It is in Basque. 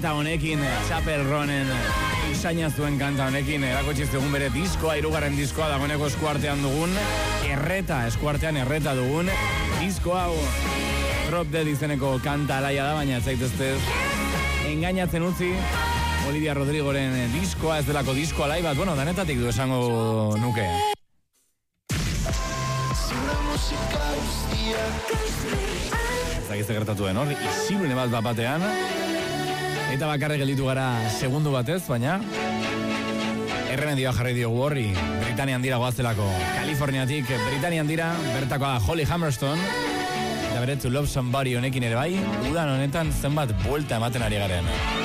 kanta honekin, Chapel Ronen usaina zuen kanta honekin, erakutsi dugun bere diskoa, 3. diskoa dagoeneko eskuartean dugun, eskuartean erreta dugun, diskoa hau Drop Dead izeneko kanta alaia da, baina zaiteztez engainatzen utzi, Olivia Rodrigoren diskoa, ez delako disko alai bat, bueno, danetatik du esango nuke. Ezagizte gertatuen hor, izilune bat batean, eta bakarrik gelditu gara segundu batez, baina erremedioa jarri diogu horri, Britanian dira goazelako, Kaliforniatik Britanian dira, bertakoa da Holly Humberstone, eta bere To Love Somebody honekin ere bai, udan honetan zenbat buelta ematen ari garen.